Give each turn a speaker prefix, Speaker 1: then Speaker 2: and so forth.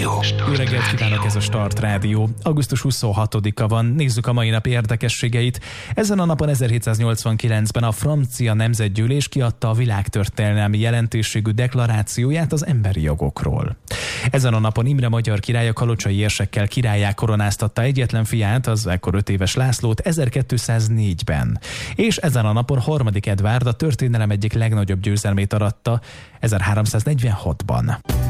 Speaker 1: Rádió.
Speaker 2: Jó reggelt kívánok, ez a Start Rádió. Augusztus 26-a van, nézzük a mai nap érdekességeit. Ezen a napon 1789-ben a francia nemzetgyűlés kiadta a világtörténelmi jelentőségű deklarációját az emberi jogokról. Ezen a napon Imre magyar király a kalocsai érsekkel királlyá koronáztatta egyetlen fiát, az ekkor 5 éves Lászlót 1204-ben. És ezen a napon harmadik Edvárd a történelem egyik legnagyobb győzelmét aratta 1346-ban.